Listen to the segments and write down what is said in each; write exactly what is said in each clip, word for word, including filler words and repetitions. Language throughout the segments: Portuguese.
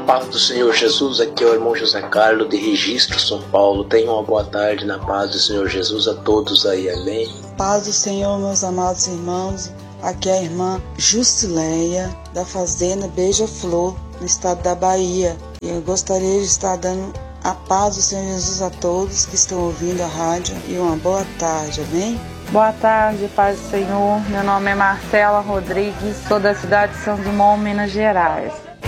Paz do Senhor Jesus, aqui é o irmão José Carlos de Registro, São Paulo. Tenham uma boa tarde na paz do Senhor Jesus a todos aí, amém. Paz do Senhor, meus amados irmãos, aqui é a irmã Justileia, da fazenda Beija-Flor, no estado da Bahia. E eu gostaria de estar dando a paz do Senhor Jesus a todos que estão ouvindo a rádio e uma boa tarde, amém? Boa tarde, paz do Senhor. Meu nome é Marcela Rodrigues, sou da cidade de São Dumont, Minas Gerais.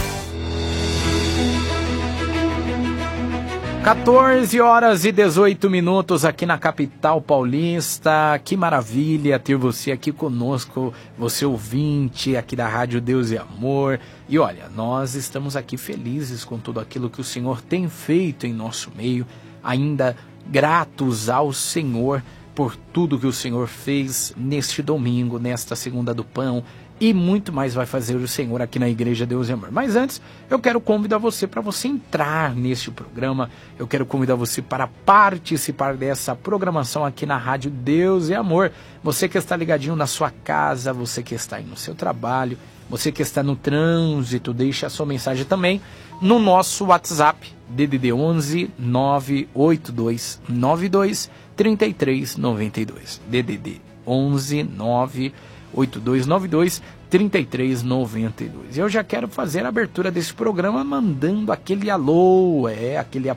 quatorze horas e dezoito minutos aqui na capital paulista. Que maravilha ter você aqui conosco, você ouvinte aqui da Rádio Deus e Amor. E olha, nós estamos aqui felizes com tudo aquilo que o Senhor tem feito em nosso meio, ainda gratos ao Senhor por tudo que o Senhor fez neste domingo, nesta segunda do pão, e muito mais vai fazer o Senhor aqui na Igreja Deus e Amor. Mas antes, eu quero convidar você para você entrar neste programa, eu quero convidar você para participar dessa programação aqui na Rádio Deus e Amor. Você que está ligadinho na sua casa, você que está aí no seu trabalho, você que está no trânsito, deixe a sua mensagem também no nosso WhatsApp, D D D onze nove oito dois nove dois três três nove dois. D D D onze nove oito dois nove dois três três nove dois. Eu já quero fazer a abertura desse programa mandando aquele alô, é, aquele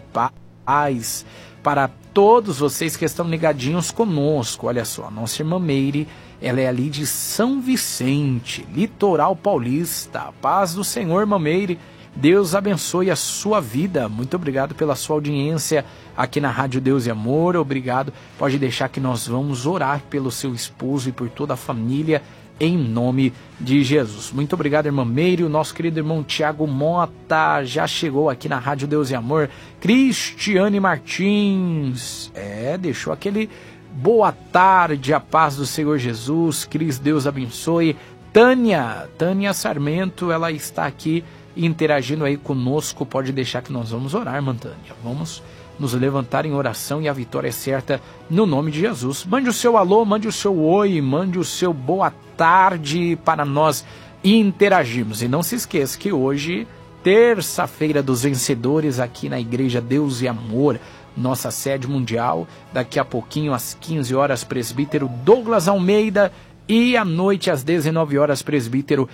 paz para todos vocês que estão ligadinhos conosco. Olha só, a nossa irmã Meire, ela é ali de São Vicente, litoral paulista. Paz do Senhor, irmã Meire. Deus abençoe a sua vida. Muito obrigado pela sua audiência aqui na Rádio Deus e Amor. Obrigado. Pode deixar que nós vamos orar pelo seu esposo e por toda a família em nome de Jesus. Muito obrigado, irmã Meire. O nosso querido irmão Tiago Mota já chegou aqui na Rádio Deus e Amor. Cristiane Martins, é, deixou aquele boa tarde, a paz do Senhor Jesus. Cris, Deus abençoe. Tânia, Tânia Sarmento, ela está aqui interagindo aí conosco. Pode deixar que nós vamos orar, irmã Tânia. Vamos nos levantar em oração e a vitória é certa no nome de Jesus. Mande o seu alô, mande o seu oi, mande o seu boa tarde para nós interagirmos. E não se esqueça que hoje, terça-feira dos vencedores aqui na Igreja Deus e Amor, nossa sede mundial, daqui a pouquinho às quinze horas, presbítero Douglas Almeida, e à noite, às dezenove horas, presbítero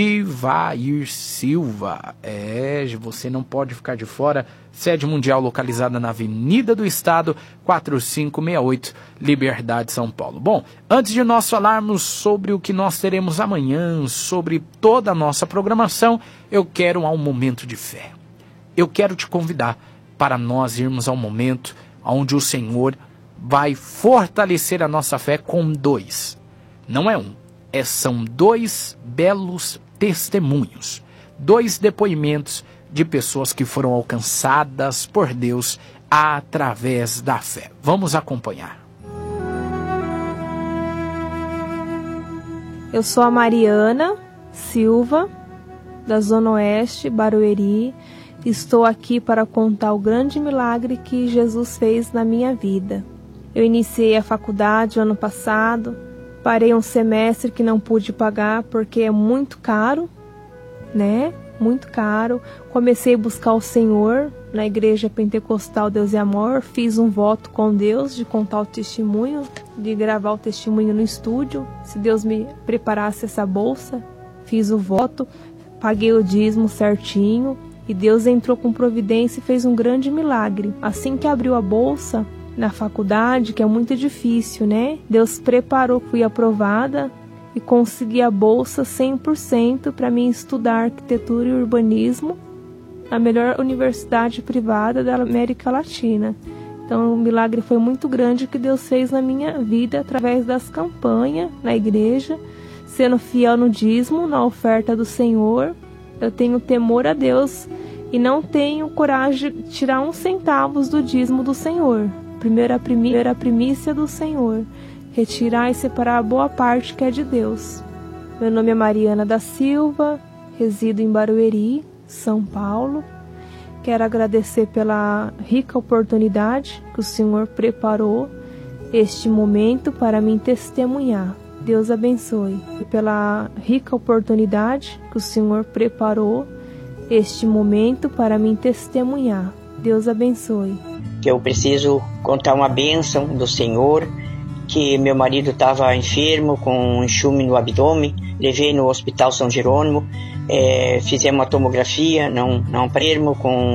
Rivair Silva. É, você não pode ficar de fora. Sede mundial localizada na Avenida do Estado, quatro cinco seis oito, Liberdade, São Paulo. Bom, antes de nós falarmos sobre o que nós teremos amanhã, sobre toda a nossa programação, eu quero a um momento de fé. Eu quero te convidar para nós irmos ao momento onde o Senhor vai fortalecer a nossa fé com dois. Não é um, é, são dois belos testemunhos, dois depoimentos de pessoas que foram alcançadas por Deus através da fé. Vamos acompanhar. Eu sou a Mariana Silva, da Zona Oeste, Barueri. Estou aqui para contar o grande milagre que Jesus fez na minha vida. Eu iniciei a faculdade ano passado. Parei um semestre que não pude pagar porque é muito caro, né? Muito caro. Comecei a buscar o Senhor na Igreja Pentecostal Deus e Amor. Fiz um voto com Deus de contar o testemunho, de gravar o testemunho no estúdio. Se Deus me preparasse essa bolsa, fiz o voto, paguei o dízimo certinho e Deus entrou com providência e fez um grande milagre. Assim que abriu a bolsa, na faculdade, que é muito difícil, né? Deus preparou, fui aprovada e consegui a bolsa cem por cento para mim estudar arquitetura e urbanismo na melhor universidade privada da América Latina. Então o milagre foi muito grande que Deus fez na minha vida através das campanhas na igreja, sendo fiel no dízimo, na oferta do Senhor. Eu tenho temor a Deus e não tenho coragem de tirar uns centavos do dízimo do Senhor. Primeiro a, primí- a primícia do Senhor, retirar e separar a boa parte que é de Deus. Meu nome é Mariana da Silva, resido em Barueri, São Paulo. Quero agradecer pela rica oportunidade que o Senhor preparou este momento para mim testemunhar. Deus abençoe. Pela rica oportunidade que o Senhor preparou este momento para me testemunhar. Deus abençoe. Eu preciso contar uma bênção do Senhor, que meu marido estava enfermo com um enxume no abdômen, levei no Hospital São Jerônimo, é, fizemos uma tomografia, não, não enfermo com